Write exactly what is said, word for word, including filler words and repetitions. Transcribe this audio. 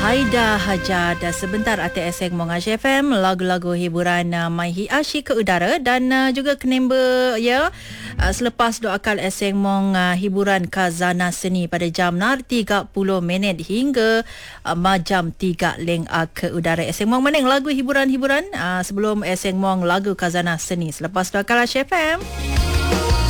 Haida Hajar dan sebentar Ati Eseng Mongash F M, lagu-lagu hiburan uh, Mai Hi Ashi ke udara dan uh, juga kenemba ya uh, selepas doakan Eseng Mong uh, hiburan Khazanah Seni pada jam nar tiga puluh minit hingga uh, majam tiga leng uh, ke udara. Eseng Mong meneng lagu hiburan-hiburan uh, sebelum Eseng Mong lagu Khazanah Seni selepas doakan Ash F M.